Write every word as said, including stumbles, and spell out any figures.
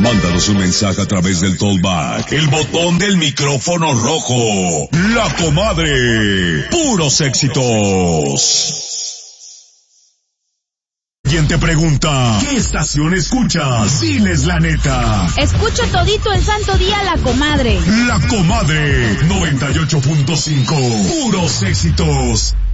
Mándanos un mensaje a través del Tollback, el botón del micrófono rojo. La Comadre. Puros éxitos. ¿Quién te pregunta qué estación escuchas? Diles la neta. Escucho todito el santo día La Comadre. La Comadre noventa y ocho punto cinco. Puros éxitos.